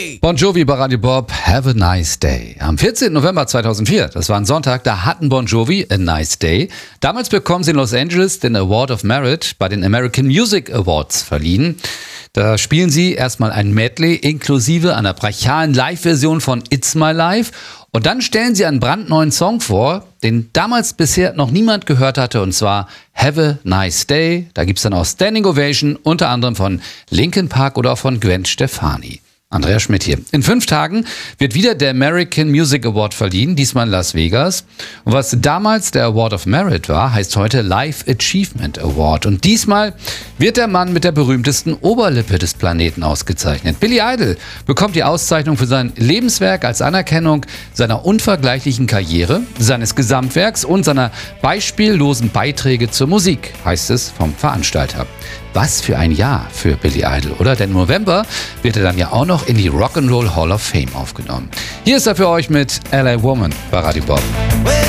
Bon Jovi bei Radio Bob, Have a Nice Day. Am 14. November 2004, das war ein Sonntag, da hatten Bon Jovi a Nice Day. Damals bekommen sie in Los Angeles den Award of Merit bei den American Music Awards verliehen. Da spielen sie erstmal ein Medley inklusive einer brachialen Live-Version von It's My Life. Und dann stellen sie einen brandneuen Song vor, den damals bisher noch niemand gehört hatte, und zwar Have a Nice Day. Da gibt's dann auch Standing Ovation, unter anderem von Linkin Park oder auch von Gwen Stefani. Andreas Schmidt hier. In 5 Tagen wird wieder der American Music Award verliehen, diesmal in Las Vegas. Und was damals der Award of Merit war, heißt heute Life Achievement Award. Und diesmal wird der Mann mit der berühmtesten Oberlippe des Planeten ausgezeichnet. Billy Idol bekommt die Auszeichnung für sein Lebenswerk als Anerkennung seiner unvergleichlichen Karriere, seines Gesamtwerks und seiner beispiellosen Beiträge zur Musik, heißt es vom Veranstalter. Was für ein Jahr für Billy Idol, oder? Denn im November wird er dann ja auch noch in die Rock'n'Roll Hall of Fame aufgenommen. Hier ist er für euch mit LA Woman bei Radio Bob.